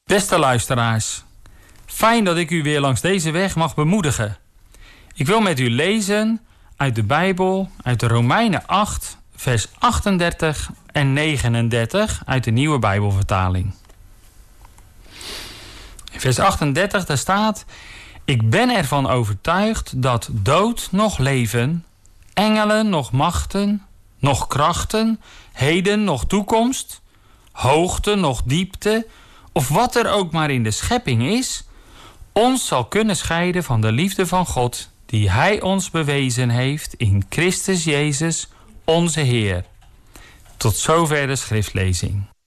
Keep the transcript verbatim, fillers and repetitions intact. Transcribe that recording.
Beste luisteraars, fijn dat ik u weer langs deze weg mag bemoedigen. Ik wil met u lezen uit de Bijbel, uit de Romeinen acht, vers achtendertig en negenendertig uit de Nieuwe Bijbelvertaling. In vers achtendertig daar staat: Ik ben ervan overtuigd dat dood nog leven, engelen nog machten, nog krachten, heden nog toekomst, hoogte nog diepte, of wat er ook maar in de schepping is, ons zal kunnen scheiden van de liefde van God, die Hij ons bewezen heeft in Christus Jezus, onze Heer. Tot zover de schriftlezing.